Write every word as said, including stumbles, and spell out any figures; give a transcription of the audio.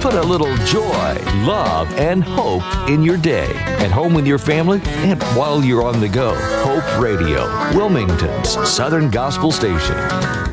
Put a little joy, love, and hope in your day. At home with your family and while you're on the go. Hope Radio, Wilmington's Southern Gospel Station.